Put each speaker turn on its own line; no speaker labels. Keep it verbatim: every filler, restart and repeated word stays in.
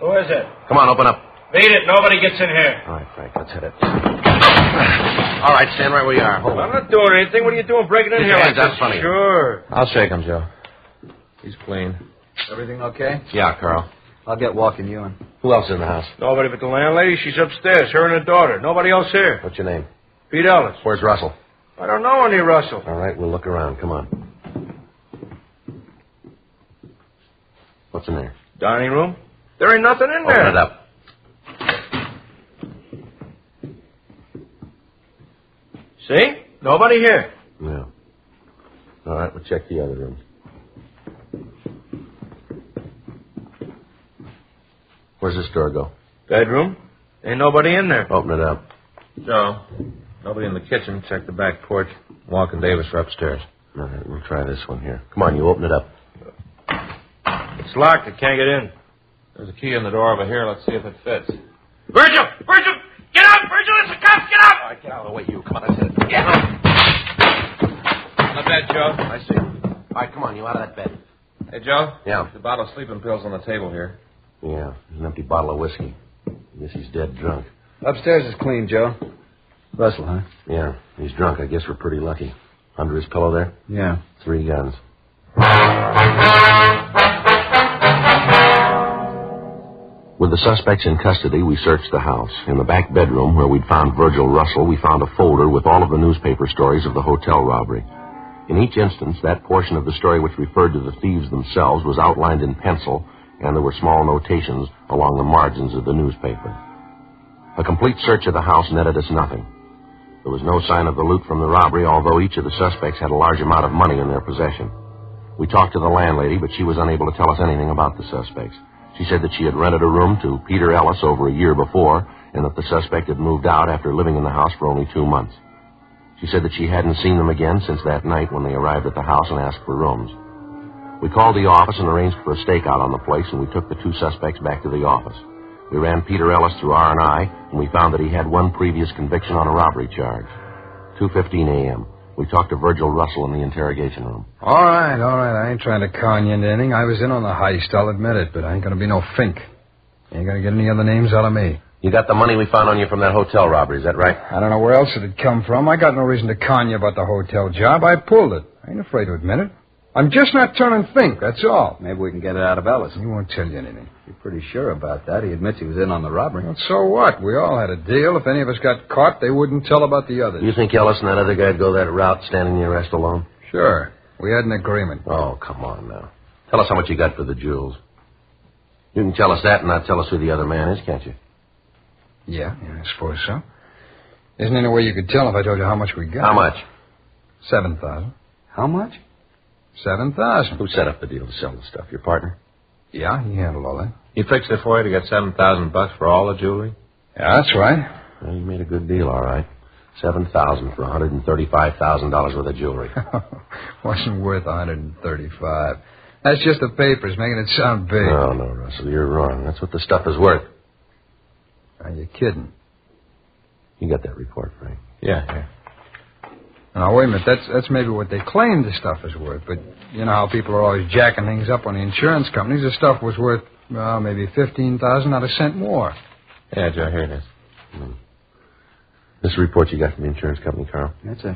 Who is it?
Come on, open up.
Beat it. Nobody gets in here.
All right, Frank, let's hit it. All right, stand right where you are. Hold
I'm
on.
not doing anything. What are you doing breaking in
Keep
here
your
like
hands
this?
out funny.
Sure.
I'll shake him, Joe. He's clean.
Everything okay?
Yeah, Carl.
I'll get walking you in.
Who else is in the house?
Nobody but the landlady. She's upstairs. Her and her daughter. Nobody else here.
What's your name?
Pete Ellis.
Where's Russell?
I don't know any Russell.
All right, we'll look around. Come on. What's in there?
Dining room. There ain't nothing in there.
Open it up.
See? Nobody here.
Yeah. All right, we'll check the other rooms. Where's this door go?
Bedroom. Ain't nobody in there.
Open it up.
Joe, nobody in the kitchen. Check the back porch. Walk and Davis are upstairs.
All right, we'll try this one here. Come on, you open it up.
It's locked. I can't get in.
There's a key in the door over here. Let's see if it fits.
Virgil! Virgil! Get out! Virgil, it's the cops! Get out!
All right, get out of the way, you. Come on, let's hit it.
Get out!
On the bed, Joe.
I see. All right, come on, you out of that bed.
Hey, Joe.
Yeah.
The bottle of sleeping pills on the table here.
Yeah, there's an empty bottle of whiskey. I guess he's dead drunk.
Upstairs is clean, Joe. Russell, huh?
Yeah, he's drunk. I guess we're pretty lucky. Under his pillow there?
Yeah.
Three guns. With the suspects in custody, we searched the house. In the back bedroom, where we'd found Virgil Russell, we found a folder with all of the newspaper stories of the hotel robbery. In each instance, that portion of the story which referred to the thieves themselves was outlined in pencil, and there were small notations along the margins of the newspaper. A complete search of the house netted us nothing. There was no sign of the loot from the robbery, although each of the suspects had a large amount of money in their possession. We talked to the landlady, but she was unable to tell us anything about the suspects. She said that she had rented a room to Peter Ellis over a year before, and that the suspect had moved out after living in the house for only two months. She said that she hadn't seen them again since that night when they arrived at the house and asked for rooms. We called the office and arranged for a stakeout on the place, and we took the two suspects back to the office. We ran Peter Ellis through R and I, and we found that he had one previous conviction on a robbery charge. two fifteen a.m. We talked to Virgil Russell in the interrogation room.
All right, all right. I ain't trying to con you into anything. I was in on the heist, I'll admit it, but I ain't going to be no fink. You ain't going to get any other names out of me.
You got the money we found on you from that hotel robbery, is that right?
I don't know where else it'd come from. I got no reason to con you about the hotel job. I pulled it. I ain't afraid to admit it. I'm just not turning fink, that's all.
Maybe we can get it out of Ellis.
He won't tell you anything.
You're pretty sure about that. He admits he was in on the robbery.
Well, so what? We all had a deal. If any of us got caught, they wouldn't tell about the others.
You think Ellis and that other guy'd go that route, standing the arrest alone?
Sure. We had an agreement.
Oh, come on now. Tell us how much you got for the jewels. You can tell us that and not tell us who the other man is, can't you?
Yeah, yeah, I suppose so. Isn't any way you could tell if I told you how much we got?
How much?
Seven thousand.
How much?
Seven thousand.
Who set up the deal to sell the stuff? Your partner?
Yeah, he handled all that.
He fixed it for you to get seven thousand bucks for all the jewelry?
Yeah, that's right.
Well, you made a good deal, all right. Seven thousand for one hundred and thirty-five thousand dollars worth of jewelry.
Wasn't worth one hundred and thirty-five. That's just the papers making it sound big.
No, no, Russell, you're wrong. That's what the stuff is worth.
Are you kidding?
You got that report, Frank?
Yeah, yeah.
Now, wait a minute. That's that's maybe what they claim the stuff is worth. But you know how people are always jacking things up on the insurance companies. The stuff was worth, well, maybe fifteen thousand dollars, not a cent more.
Yeah, Joe, here it is.
Hmm. This report you got from the insurance company, Carl?
That's a